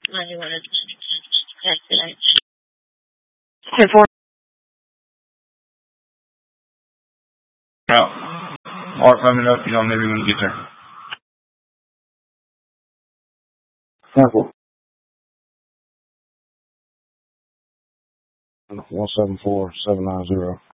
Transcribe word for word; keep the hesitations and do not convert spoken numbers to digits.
ten four. Out. Mark, let me know if you don't maybe when you get there. ten four. one seven four seven nine zero.